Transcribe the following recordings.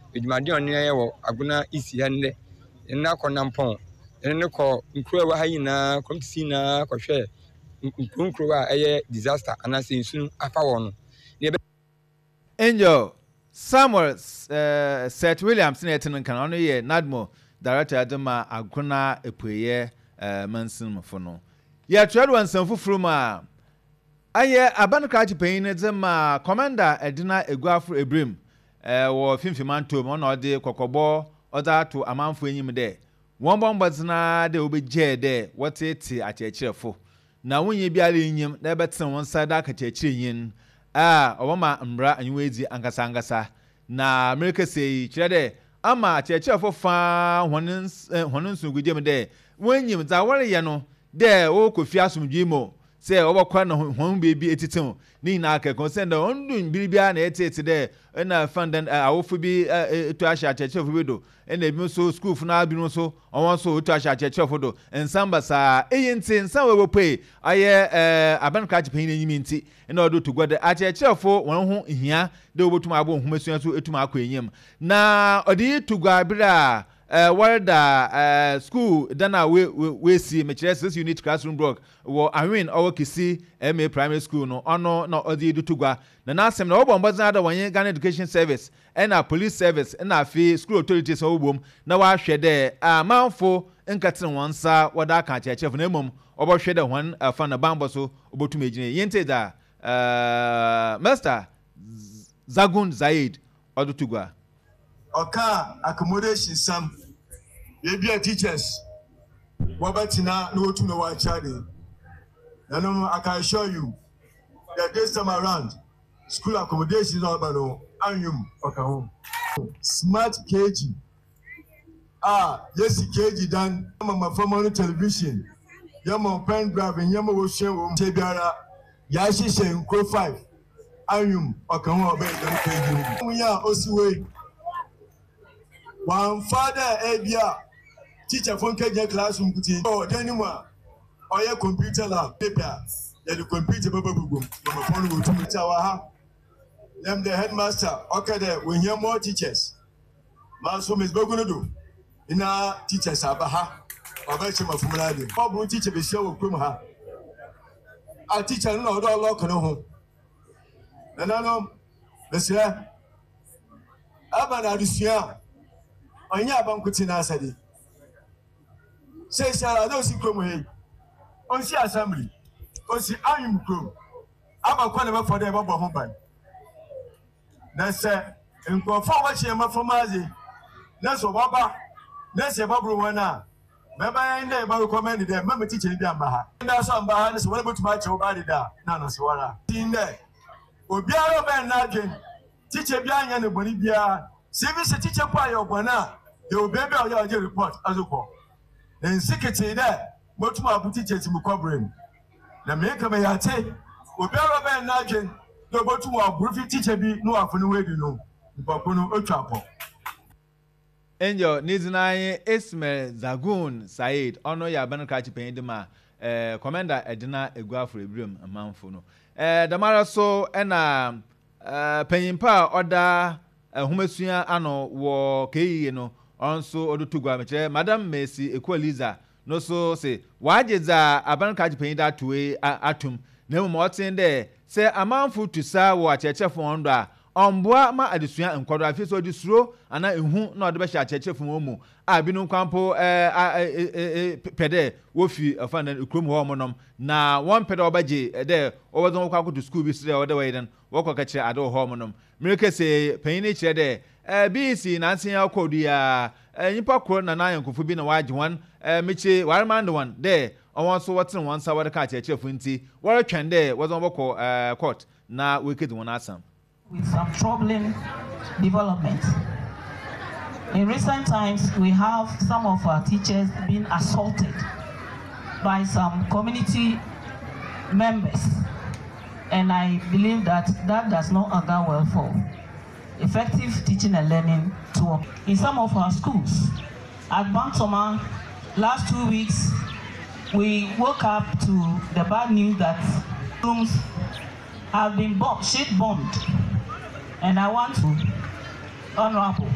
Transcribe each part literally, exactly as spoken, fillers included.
edwumade on ne wo aguna isi ha ne na konampon ne ko nkuro wa ha yina komtisi na ko hwe nkuro a eye disaster anase nsun afa won ne Angel Samuel uh, Seth Williams na etin kan ono ye Nadmo director adema aguna epoye uh, mansin mfo no ya twelve wansan fufuru ma aye abanka achipen ne zema commander edina eguafro ebrim eh wo fimfimanto mo na ode kokobo oda to amanfo enyim de won bombazina de obeje de wotete achechirefo na wonye biara enyim na ebeten won side aka chechiryin ah obama mbra anyiwezi ankasa ankasa na America say chirede ama achechirefo fa honin honin sugudem de wonyim za wore ye no de wo kofi asumdwimo say obakwa na hon bebi etitim ni na aka consent ondun biribia na etete de na fundan awofu bi to ahya chechefo bi do na ebi so school fu na bi so onwon so to ahya chechefo do ensamba sa eyinti ensan we pay aye aban crash pain enyimi nti na odo to gode achechefo won ho hia de obotum abo humasua so etum akọ enyim na odi to gwa bra Uh, warda uh, school dana we we, we see meches unit classroom block wo awin owo kisi M A primary school no ono na odi dutugwa na nasem na obo mbazan da wanye Ghana Education Service na police service na afi school authorities obom na wa hwede amanfo nkatin wansa wada ka chechef na emom obo hwede hwan afa na bambo so obotum ejine yente da uh, Master Zagun Zaid odutugwa Oka accommodation some ye be teachers wabatina no to no wa chade and I can assure you that this time around school accommodation is all about anyum oka home smart K G ah yes K G dan mama formal television yama pen drive yama wo share wo tebiara ya hihye nko five anyum oka home oba dan K G mu ya osiwe one father ebia teacher from K J classroom kuti oh denima oye computer lab paper ya the computer baba bugu my phone go to teacher wa ha them the headmaster okay there we hear more teachers maso miss bagunudo ina teachers abaha obache mafumula de obu teacher be share wo krom ha a teacher no odo lo kono ho na na no lesya abana dusia anya abankuti na asade say shala no si krom he on si assembly on si ayum krom abakwa na bafo de babo ho ban na se nkofo wa che mafomazi na so baba na se babru wana baba inde ba recommend dem mama teacher bi amba ha na so amba ha na se wona botuma che obadi da na na se wara tinde obiara ben na gen teacher bi anya ne boni bia se bi se teacher kwa yo gbona you baby or your report as you call. Then secretary there, what more teachers in covering. The make of a yate, or better than Nagin, no go to our briefing teacher be no often way you know. Papuno Ochapo. Angel Nizinaye Ismail Zagun Said, Ono Yaban Kachi Pendema, uh, Commander Edina Eguafre Brim, a manfuno. Uh, the Mara so and uh, uh, Penimpa order a Humesuya Ano war Kay, you know. Also odutugwa meche Madam Messi Equaliza no so say wajeza abanka jipen that way atum na mo otin de say amanfu to sa wo achechefo ondo a omboa ma adesua enkwado afi so disuro ana ehu na ode be sha achechefo mu a binu kwampo eh pede wo fi afana ekrom ho omonom na won pede obaje de obodon kwa ko to school bi sire ode we den wo ko ka kire ade ho omonom mireke say payini kire de eh B C nansen akodu ya nipa kro na na yankofo bi na waje wan eh meche warman the one there on so watin wan sa wada ka chechefu nti wara twende wazon boko eh court na wicked one asam with some troubling developments. In recent times we have some of our teachers being assaulted by some community members, and I believe that that does not augur well for effective teaching and learning to work. In some of our schools, at Bantoma, last two weeks, we woke up to the bad news that rooms have been bombed, shade bombed. And I want to, Honorable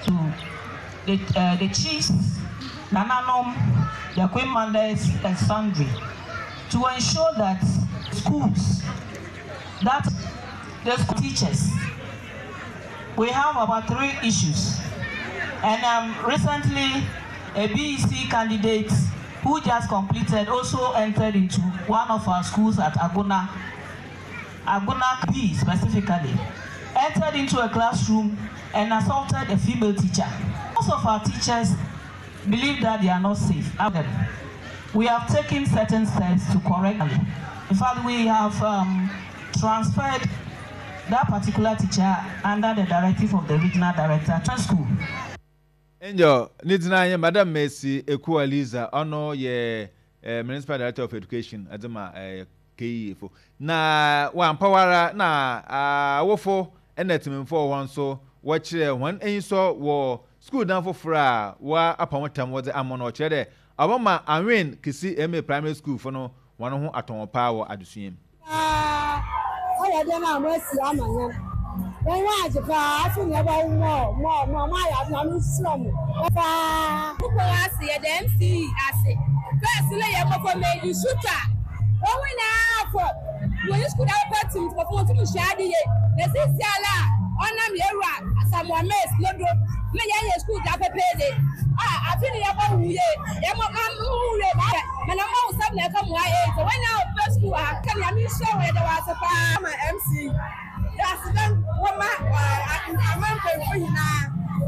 to the, uh, the chiefs, Nananom, the Queen Manders, and Sundry, to ensure that schools, that the school teachers, we have about three issues. And um, recently, a B E C candidate who just completed also entered into one of our schools at Aguna, Aguna B specifically, entered into a classroom and assaulted a female teacher. Most of our teachers believe that they are not safe. We have taken certain steps to correct them. In fact, we have um, transferred that particular teacher under the directive of the regional director to school. Angel, Nidina, Madam Messi, Ekua Liza, Ono, ye Municipal Director of Education, Adama K E F. Na one power, na ah wofo, and let him for one so watch one and so war school down for fra, wa upon what time was the Amon or Chede. Abama, I mean, Kisi M A Primary School for no one who at on power at the same. Ah, I don't know, Messi, Amon. Then why is it? I think about more, more, more. My, I'm not slum. Ah, who I see the M C? I say, first, lay a couple made you shooter. Oh, we now for when you school out party for four to shady. There's this yalla on them here. Someone mess, no do. Me ya school that paid. Ah, I think you have a year. You must come who and I'm all something come my age. So when now first school, I can you show where there was a farm M C. Yes, then what my I'm for you now.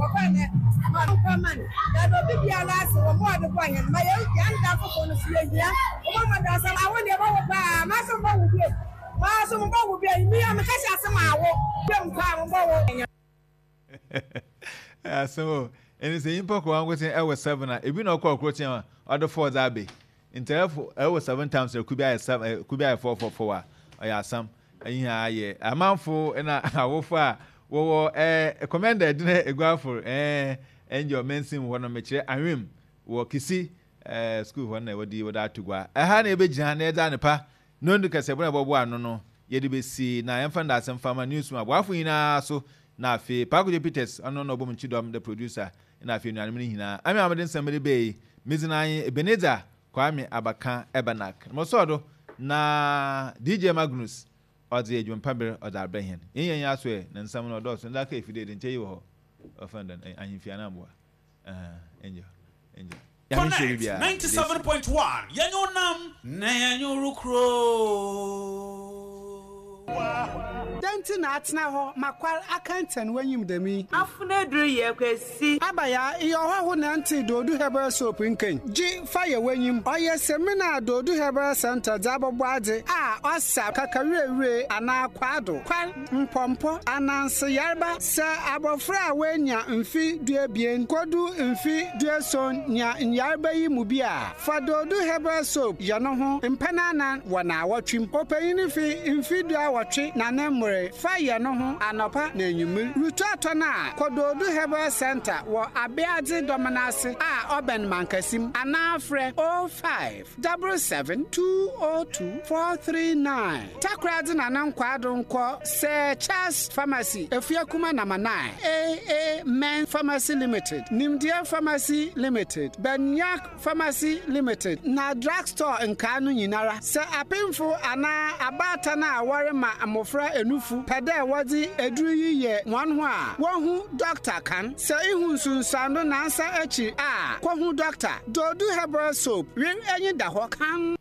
That will be a last or more the point. My young daughter for the few years. Woman does I want to buy my son will be. My son will be me. I'm a cash as a man. So, and it's the impact one was in hour seven. If we know call quoting other four that be. In therefore, hour seven times there could be a seven, could be a four for four. I have some. Yeah, yeah. A man for and I will far. Wo eh commander dine egwafo eh enjo mensin wo no meche awem wo kisi eh school ho na wodi woda atugwa eh ha na ebe gina na eda ne pa no ndu kase bona bobo anu no ye de besi na yemfa nda asem fama news ma boafo hina so na afi Pakujo Peters ono no bom chidom the producer na afi nuanu ni hina ami amade nsambere be mizinan Ebeneza Kwame Abaka Ebanak mo so do na D J Magnus Odi ejum paber oda abrahien yen ya so e na nsam no do so nda ka ifide de nche ho offender ahimfia na mboa eh enjo enjo Connect ninety-seven point one yanyo nam na yanyo rukro Denti na atna ho makwar akantan wanyim demi afuna duru ye kwesi abaya iyo ho na nti dodu herbal soap nkan ji fire wanyim oye seminar dodu herbal center zabobbo ade a osa kakarewe ana kwado kwal mpompo ananse yarba se abofra wanya mfi duebien kodu mfi dueson nya yarba yi mubia fa dodu herbal soap yano ho mpanana wana watwim opeyini fi mfi dua watwe na nemre fire no ho anopa na enyumu rutu atona kododu herbal center wo abeade dominance a oben mankasim anafre oh five seven seven two oh two four three nine takrade na nankwado nko se Charles Pharmacy efiakuma number nine A A Men Pharmacy Limited Nimdia Pharmacy Limited Benyak Pharmacy Limited na drugstore nkanu nyinara se apemfo ana abata na awore ma amofra enufu pede wadi eduru yiye wan ho a wohu doctor kan se ihu nsunsando na ansa echi a kohu doctor dodu herbal soap wen enyi da ho kan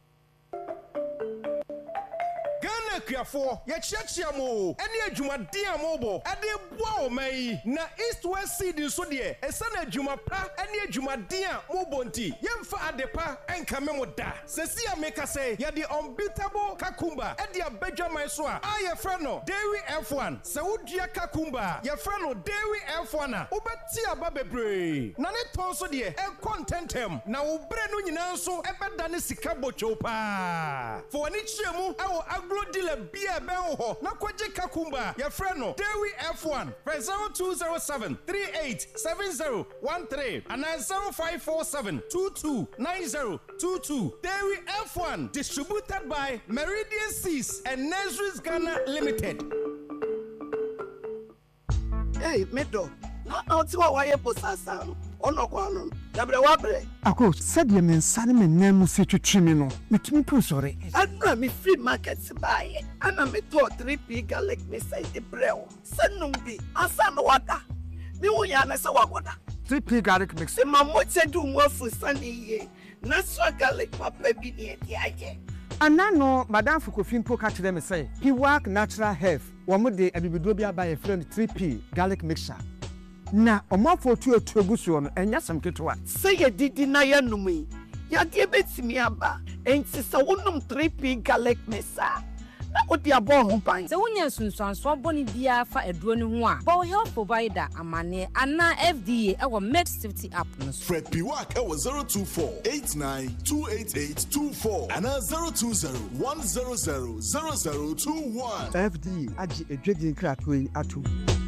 Ghana Kriafo, ye chiachia mo, eni adwumade amobo, ade boa o mai, na East West Seed so de, esa na adwuma pa, eni adwumade a mobo nti, yemfa adepa enka memo da. Sesi ya meka say, ye the unbeatable kakumba, edi abedwa mai so a, a ye fra no, Dairy F one, se wodua kakumba, ye fra no Dairy F one a, ubeti aba bebre. Na ne ton so de, e contentem, na ubre no nyina so, ebeda ne sika bocho pa. For ani chiemu, awo agro dealer beer ben ho na kwaje kakumba your friend no Dairy F one zero two zero seven three eight seven zero one three and zero five four seven two two nine zero two two. Dairy F one distributed by Meridian Seas and Nurseries Ghana Limited. Hey, Medo. Oti wa wa ye posasa no. Ono kwa no. Yabre wa bre. Ako said ye men sane me name si twetwe me no. Metumi pu sore. Adra me free market buy. Ana me to three p garlic me say the brew. Sanum bi asa no wada. Me wo ya na se wagoda. three p garlic mix. Se ma mo che du mo fu sane ye. Na so garlic papa bi ne e aye. Anano Madam Fukofin po catch them say he work natural health. One de abibido bi aba ye friend three p garlic mixture. Na omafo tu etu egusu no enya sam ketwa. Say ye didi na ya numi. Ya de betimi aba. Enti se wonum three p garlic mixture. Na odi abo ho pan. Se wonya sunsuanso boni bia fa eduro ne ho a. Bo health provider amane ana F D A e wo med safety app no. Fred Piwak e wo zero two four eight nine two eight eight two four ana zero two zero one zero zero zero zero two one. F D A agi edwedi nkratoi atu.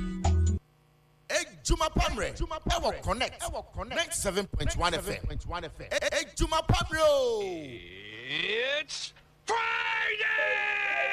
Ejuma Pamre, Ewo Connect, ninety-seven point one F M. Ejuma Pamre. It's